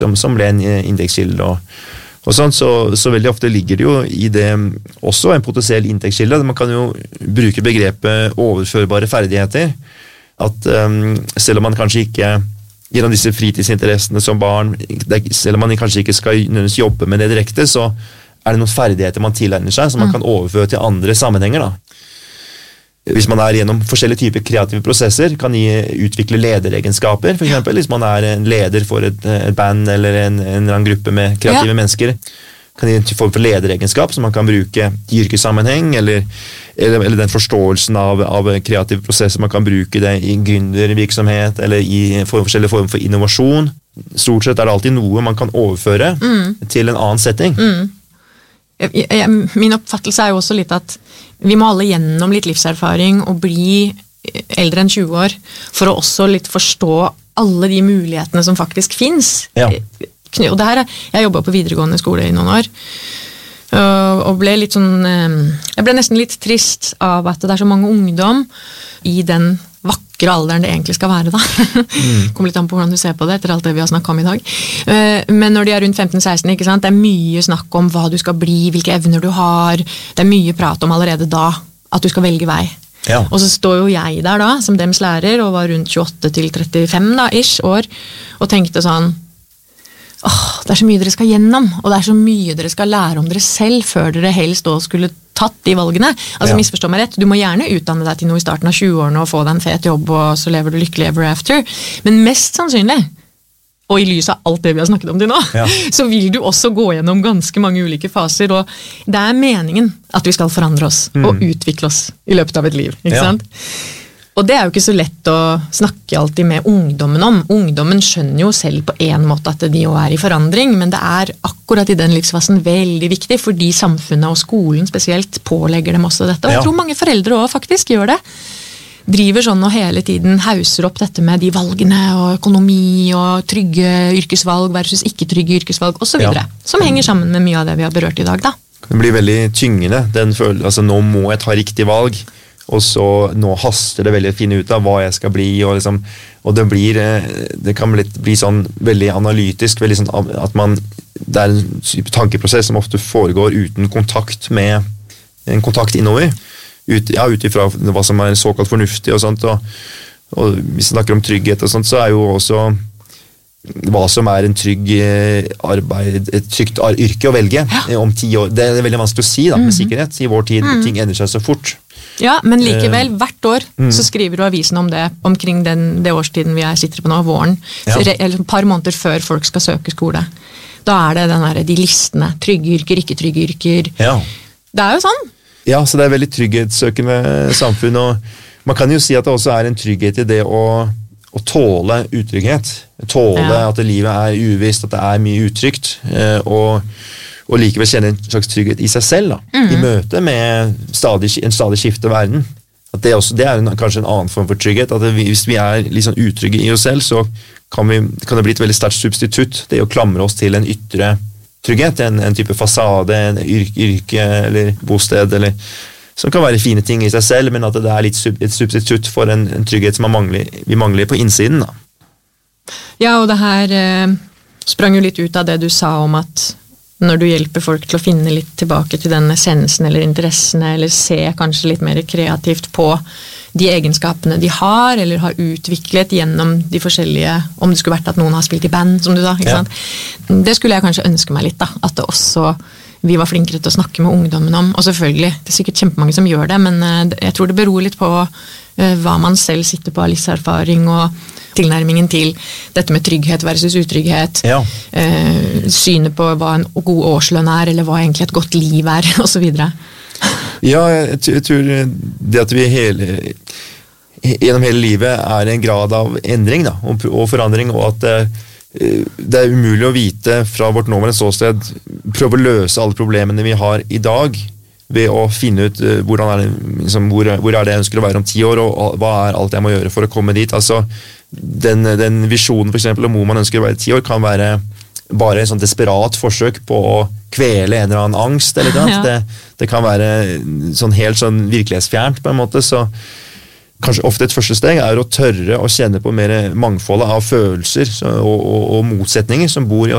som ble en inntektskilde og sånn, så veldig ofte ligger det jo i det også en potensiell inntektskilde. Man kan jo bruke begrepet overførbare ferdigheter, at selv om man kanskje ikke gjennom disse fritidsinteressene som barn, selv om man kanskje ikke skal nødvendigvis jobbe med det direkte, så er det noen ferdigheter man tilegner seg som man kan overføre til andre sammenhenger da. Hvis man gjennom forskjellige typer kreative prosesser kan utvikle lederegenskaper, for eksempel hvis man en leder for et band eller en eller annen gruppe med kreative mennesker, kan gi en form for lederegenskap som man kan bruke i yrkessammenheng, eller den forståelsen av kreative prosesser man kan bruke det i gründervirksomhet, eller i forskjellige former for innovasjon. Stort sett det alltid noe man kan overføre til en annen setting. Min oppfattelse jo også litt at vi må alle gjennom litt livserfaring og bli eldre enn 20 år for å også litt forstå alle de mulighetene som faktisk finnes. Ja. Og det her, jeg jobbet på videregående skole i noen år, og ble litt sånn, jeg ble nesten litt trist av at det så mange ungdom i den vakre alderen det egentlig skal være da. Kommer litt an på hvordan du ser på det etter alt det vi har snakket om i dag. Men når de rundt 15-16, ikke sant? Det mye snakk om hva du skal bli, hvilke evner du har. Det mye prat om allerede da at du skal velge vei. Ja. Og så står jo jeg der da, som dems lærer, og var rundt 28-35 da, år, og tenkte sånn, det så mye dere skal gjennom, og det så mye dere skal lære om dere selv før dere helst da skulle tatt de valgene. Altså misforstå meg rett, du må gjerne utdanne deg til noe i starten av 20-årene og få deg en fet jobb, og så lever du lykkelig ever after. Men mest sannsynlig, og i lys av alt det vi har snakket om til nå, så vil du også gå gjennom ganske mange ulike faser, og det meningen at vi skal forandre oss og utvikle oss i løpet av et liv, ikke sant? Og det jo ikke så lett å snakke alltid med ungdommen om. Ungdommen skjønner jo selv på en måte at de jo i forandring, men det akkurat i den livsfasen veldig viktig, fordi samfunnet og skolen spesielt pålegger dem også dette. Og jeg tror mange foreldre også faktisk gjør det. Driver sånn og hele tiden hauser opp dette med de valgene og økonomi og trygge yrkesvalg versus ikke trygge yrkesvalg og så videre. Som henger sammen med mye av det vi har berørt i dag da. Det blir veldig tyngende, altså nå må jeg ta riktig valg, og så nå haster det veldig å finne ut av hva jeg skal bli, og det kan bli sånn veldig analytisk, veldig sånn at det en type tankeprosess som ofte foregår uten kontakt med en kontakt innover, ut ifra hva som såkalt fornuftig og sånt, og hvis vi snakker om trygghet og sånt, så jo også hva som en trygg arbeid, et trygt yrke å velge om 10 år. Det veldig vanskelig å si da, med sikkerhet. I vår tid, ting endrer seg så fort. Ja, men likevel, hvert år så skriver du avisen om det, omkring det årstiden vi sitter på nå, våren, eller et par måneder før folk skal søke skole. Da det de listene, trygge yrker, ikke trygge yrker. Ja. Det jo sånn. Ja, så det veldig trygghetssøkende samfunn, og man kan jo si at det også en trygghet i det å tåle utrygghet, tåle at livet uvisst, at det mye utrygt, og likevel kjenne en slags trygghet i seg selv, da, i møte med en stadig skiftet verden. At det kanskje en annen form for trygghet, at hvis vi litt sånn utrygge i oss selv, så kan det bli et veldig sterkt substitutt, det å klamre oss til en ytre trygghet, en type fasade, en yrke eller bosted, eller som kan være fine ting i seg selv, men at det litt et substitutt for en trygghet som vi mangler på innsiden. Da. Ja, og det her sprang jo litt ut av det du sa om at når du hjelper folk til å finne litt tilbake til den essensen eller interessene, eller se kanskje litt mer kreativt på de egenskapene de har, eller har utviklet gjennom de forskjellige, om det skulle vært at noen har spilt i band, som du sa, ikke sant? Det skulle jeg kanskje ønske meg litt, da, at det også vi var flinkere til å snakke med ungdommen om, og selvfølgelig, det sikkert kjempemange som gjør det, men jeg tror det beror litt på hva man selv sitter på av livserfaring og tilnærmingen til dette med trygghet versus utrygghet, synet på hva en god årslønn eller hva egentlig et godt liv og så videre. Ja, jeg tror det at vi gjennom hele livet en grad av endring da, og forandring, og at det umulig å vite fra vårt nåværende ståsted, prøve å løse alle problemene vi har i dag, ved å finne ut hvor det jeg ønsker å være om 10 år, og hva alt jeg må gjøre for å komme dit. Altså, den visjonen for eksempel om hvor man ønsker å være 10 år, kan være bare en sånn desperat forsøk på å kvele en eller annen angst, eller noe. Det kan være sånn helt sånn virkelighetsfjernt på en måte, så kanskje ofte et første steg å tørre å kjenne på mer mangfoldet av følelser og motsetninger som bor i